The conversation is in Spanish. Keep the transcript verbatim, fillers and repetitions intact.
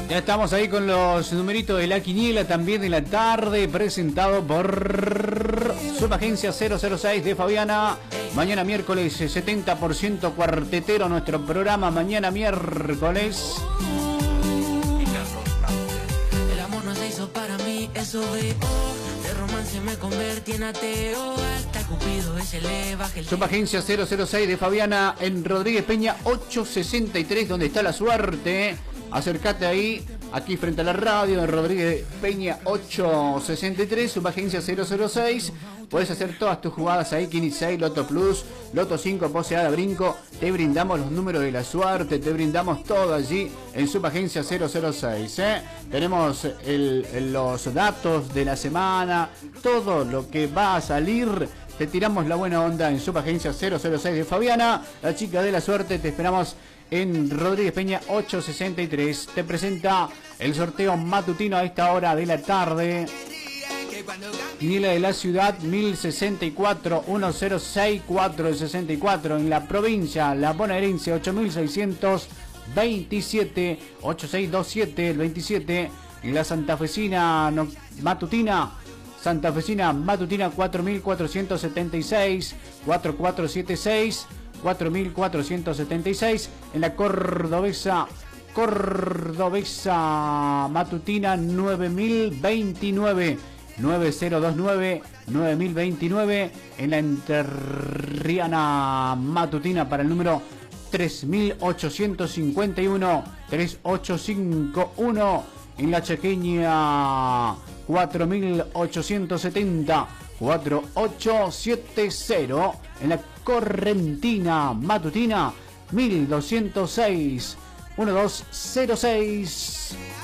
Ya estamos ahí con los numeritos de la quiniela también de la tarde, presentado por Subagencia cero cero seis de Fabiana. Mañana miércoles setenta por ciento cuartetero nuestro programa. Mañana miércoles. El amor no se hizo para mí, eso veo. De romance me convertí en ateo. Hasta Cupido ese le baja el... Subagencia cero cero seis de Fabiana en Rodríguez Peña ochocientos sesenta y tres, donde está la suerte. Acércate ahí, aquí frente a la radio de Rodríguez Peña ochocientos sesenta y tres, Subagencia cero cero seis. Puedes hacer todas tus jugadas ahí, Quini seis, Loto Plus, Loto cinco, Poseada, Brinco. Te brindamos los números de la suerte, te brindamos todo allí en Subagencia cero cero seis. ¿eh? Tenemos el, el, los datos de la semana, todo lo que va a salir. Te tiramos la buena onda en Subagencia cero cero seis de Fabiana, la chica de la suerte. Te esperamos en Rodríguez Peña ochocientos sesenta y tres. Te presenta el sorteo matutino a esta hora de la tarde. Quiniela de la ciudad mil sesenta y cuatro, uno cero seis cuatro sesenta y cuatro. En la provincia, la bonaerense ocho mil seiscientos veintisiete, ocho seis dos siete, el veintisiete. En la santafesina no, matutina, santafesina matutina cuatro mil cuatrocientos setenta y seis, cuatro cuatro siete seis, cuatro mil cuatrocientos setenta y seis. En la cordobesa, cordobesa matutina nueve mil veintinueve, nueve cero dos nueve, nueve mil veintinueve. En la entrerriana matutina para el número tres mil ochocientos cincuenta y uno, tres ocho cinco uno. En la chaqueña cuatro mil ochocientos setenta, cuatro ocho siete cero. En la correntina matutina mil doscientos seis, uno dos cero seis.